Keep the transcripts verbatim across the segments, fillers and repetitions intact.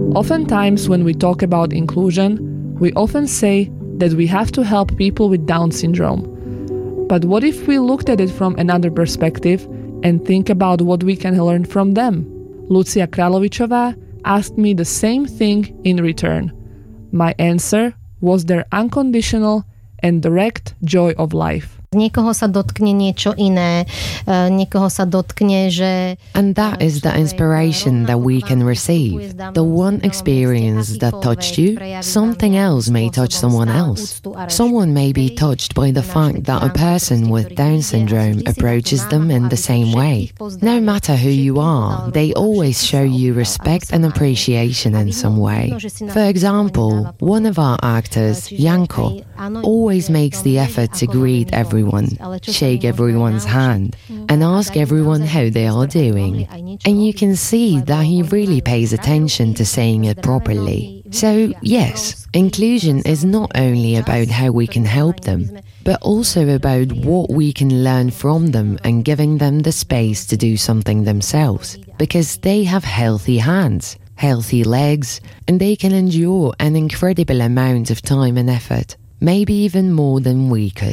Oftentimes when we talk about inclusion, we often say that we have to help people with Down syndrome. But what if we looked at it from another perspective and think about what we can learn from them? Lucia Kralovičová asked me the same thing in return. My answer was their unconditional and direct joy of life. Niekoho sa dotkne niečo iné, niekoho sa dotkne, že... And that is the inspiration that we can receive. The one experience that touched you, something else may touch someone else. Someone may be touched by the fact that a person with Down syndrome approaches them in the same way. No matter who you are, they always show you respect and appreciation in some way. For example, one of our actors, Janko, always makes the effort to greet everyone. Everyone, shake everyone's hand, and ask everyone how they are doing. And you can see that he really pays attention to saying it properly. So, yes, inclusion is not only about how we can help them, but also about what we can learn from them and giving them the space to do something themselves, because they have healthy hands, healthy legs, and they can endure an incredible amount of time and effort, maybe even more than we could.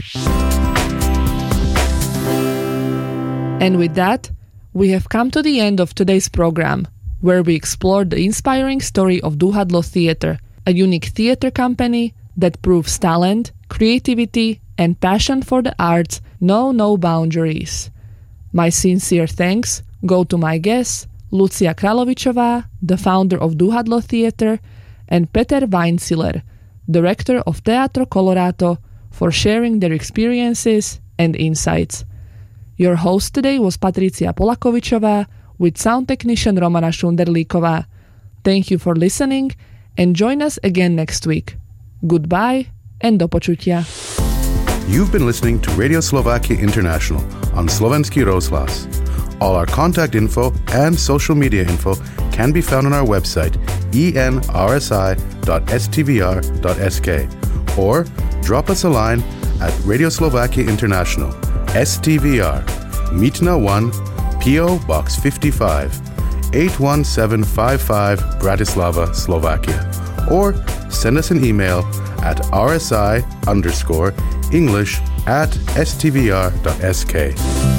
And with that, we have come to the end of today's program, where we explored the inspiring story of Duhadlo Theatre, a unique theatre company that proves talent, creativity, and passion for the arts know no boundaries. My sincere thanks go to my guests, Lucia Kralovičová, the founder of Duhadlo Theatre, and Peter Weinziller, director of Teatro Colorato, for sharing their experiences and insights. Your host today was Patricia Polakovičová with sound technician Romana Šunderlíková. Thank you for listening and join us again next week. Goodbye and do počutia. You've been listening to Radio Slovakia International on Slovenský rozhlas. All our contact info and social media info can be found on our website e n r s i dot s t v r dot s k or drop us a line at Radio Slovakia International, S T V R, Mýtna one, P O Box fifty-five, eight one seven five five, Bratislava, Slovakia. Or send us an email at rsi underscore English at s t v r dot s k.